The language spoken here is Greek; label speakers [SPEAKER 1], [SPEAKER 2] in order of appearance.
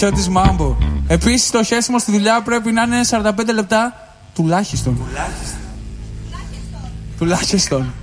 [SPEAKER 1] Παναγιώτης Μάμπο. Επίσης το χέσιμο στη δουλειά πρέπει να είναι 45 λεπτά τουλάχιστον. Τουλάχιστον.